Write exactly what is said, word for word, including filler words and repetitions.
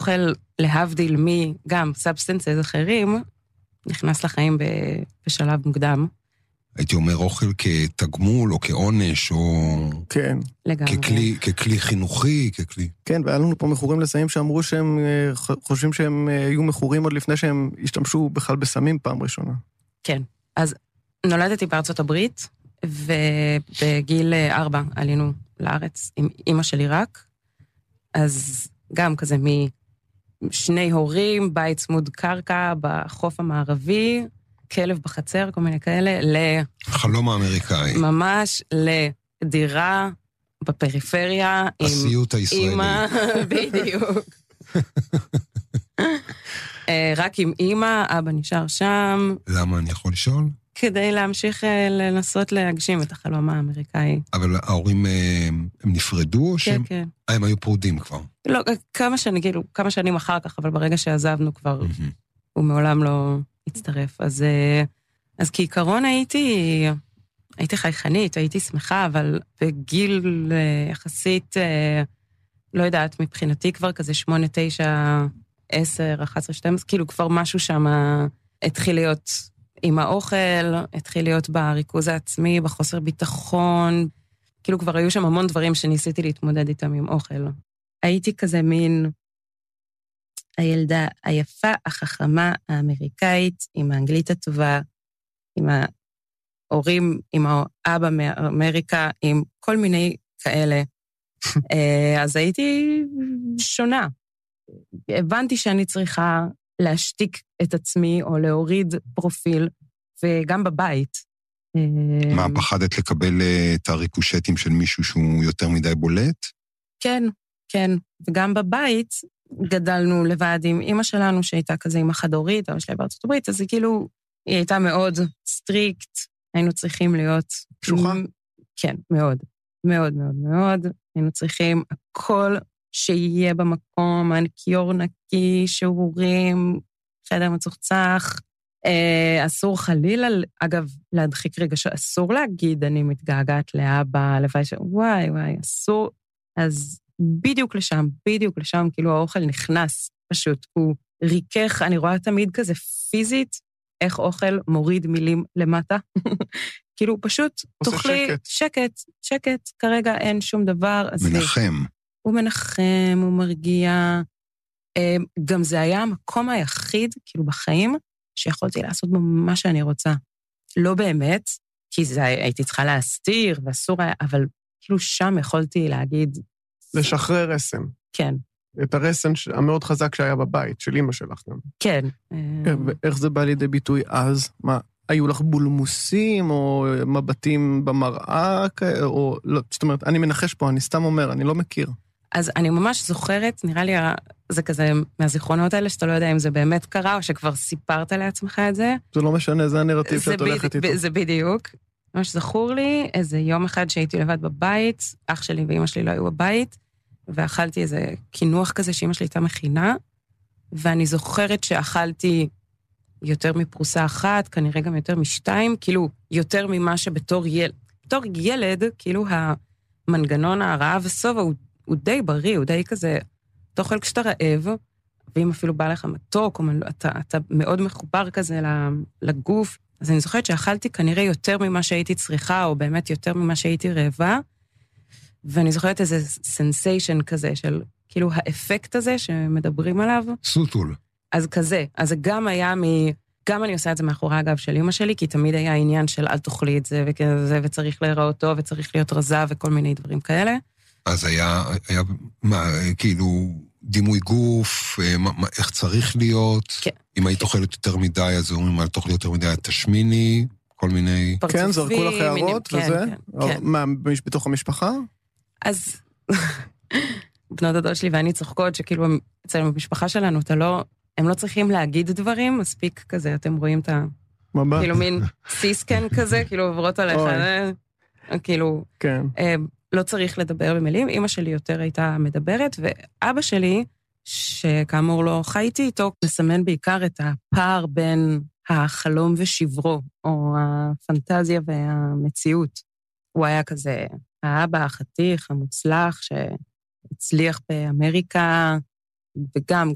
אוכל להבדיל מי, גם סאבסטנסס אחרים, נכנס לחיים בשלב מוקדם. הייתי אומר אוכל כתגמול או כעונש או... כן. לגמרי. ככלי, ככלי חינוכי, ככלי... כן, והיה לנו פה מכורים לסמים שאמרו שהם חושבים שהם יהיו מכורים עוד לפני שהם השתמשו בכלל בסמים פעם ראשונה. כן. אז נולדתי בארצות הברית, ובגיל ארבע עלינו לארץ עם אמא שלי רק, אז גם כזה משני הורים, בית צמוד קרקע בחוף המערבי, כלב בחצר, כל מיני כאלה, ל... חלום האמריקאי. ממש לדירה בפריפריה. הסיוט הישראלי. אמא, בדיוק. רק עם אמא, אבא נשאר שם. למה אני יכול לשאול? כדי להמשיך לנסות להגשים את החלום האמריקאי. אבל ההורים הם נפרדו? כן, כן. הם היו פרודים כבר? לא, כמה שנים, כאילו, כמה שנים אחר כך, אבל ברגע שעזבנו כבר, הוא מעולם לא הצטרף. אז, אז כעיקרון הייתי, הייתי חייכנית, הייתי שמחה, אבל בגיל יחסית, לא יודעת, מבחינתי כבר כזה שמונה, תשע, עשר, אחת עשרה, שתים עשרה, כאילו כבר משהו שם התחיל להיות עם האוכל, התחיל להיות בריכוז העצמי, בחוסר ביטחון, כאילו כבר היו שם המון דברים שניסיתי להתמודד איתם עם אוכל. הייתי כזה מין הילדה היפה, החכמה, האמריקאית, עם האנגלית הטובה, עם ההורים, עם האבא מאמריקה, עם כל מיני כאלה. אז הייתי שונה. הבנתי שאני צריכה להשתיק את עצמי, או להוריד פרופיל, וגם בבית. מה, פחדת לקבל את הריקושטים של מישהו שהוא יותר מדי בולט? כן, כן. וגם בבית גדלנו לבד עם אמא שלנו, שהייתה כזה עם החד-הורית, אמא שלי בארצות הברית, אז היא כאילו, היא הייתה מאוד סטריקט, היינו צריכים להיות... קשוחה? כן, מאוד. מאוד מאוד מאוד. היינו צריכים הכל שיהיה במקום, הנקיור נקי, שיעורים, חדר מצוחצח, אה, אסור חלילה, אגב, להדחיק רגע שאסור להגיד, אני מתגעגעת לאבא, לוואי ש... וואי, וואי, אסור. אז בדיוק לשם, בדיוק לשם, כאילו האוכל נכנס, פשוט, הוא ריכך, אני רואה תמיד כזה פיזית, איך אוכל מוריד מילים למטה. כאילו פשוט תאכלי שקט. שקט, שקט, כרגע אין שום דבר. מנחם. הוא מנחם, הוא מרגיע. גם זה היה המקום היחיד, כאילו בחיים, שיכולתי לעשות בו מה שאני רוצה. לא באמת, כי זה הייתי צריכה להסתיר, ואסור היה, אבל כאילו שם יכולתי להגיד... לשחרר רסן. כן. את הרסן המאוד חזק שהיה בבית, של אמא שלך גם. כן. ואיך זה בא לידי ביטוי אז? מה, היו לך בולמוסים, או מבטים במראה, או לא, זאת אומרת, אני מנחש פה, אני סתם אומר, אני לא מכיר. אז אני ממש זוכרת, נראה לי, זה כזה מהזיכרונות האלה, שאתה לא יודע אם זה באמת קרה, או שכבר סיפרת לעצמך את זה. זה לא משנה, זה הנרטיב שאת הולכת איתו. זה בדיוק. ממש זכור לי, איזה יום אחד שהייתי לבד בבית, אח שלי ואמא שלי לא היו בבית, ואכלתי איזה כינוח כזה שאמא שלי הייתה מכינה, ואני זוכרת שאכלתי יותר מפרוסה אחת, כנראה גם יותר משתיים, כאילו יותר ממה שבתור ילד, בתור ילד, כאילו המנגנון הרעב וסובה הוא, הוא די בריא, הוא די כזה, אתה אוכל כשאתה רעב, ואם אפילו בא לך מתוק, אתה, אתה מאוד מחובר כזה לגוף, אז אני זוכרת שאכלתי כנראה יותר ממה שהייתי צריכה, או באמת יותר ממה שהייתי רעבה, ואני זוכרת איזה סנסיישן כזה, של כאילו האפקט הזה שמדברים עליו. סוטול. אז כזה, אז זה גם היה מ... גם אני עושה את זה מאחורי הגב של אמא שלי, כי תמיד היה עניין של אל תאכלי את זה, וכזה, וצריך להיראות טוב, וצריך להיות רזה, וכל מיני דברים כאלה. אז היה, היה, מה, כאילו, דימוי גוף, מה, איך צריך להיות? כן. אם היית אוכלת יותר מדי, אז אומרים, אל תאכלי יותר מדי, תשמיני, כל מיני... כן, זרקו לך הערות וזה? כן. מה, בתוך המשפחה? אז בנות הדוד שלי ואני צוחקות, שכאילו, אצלנו במשפחה שלנו, אתה לא... הם לא צריכים להגיד דברים, מספיק כזה, אתם רואים את ה... מבט. כאילו מין סיסקן כזה, כאילו עוברות עליך, כאילו... כן. לא צריך לדבר במילים, אמא שלי יותר הייתה מדברת, ואבא שלי, שכאמור לא חייתי איתו, מסמן בעיקר את הפער בין החלום ושברו, או הפנטזיה והמציאות. הוא היה כזה, האבא החתיך, המוצלח, שהצליח באמריקה, וגם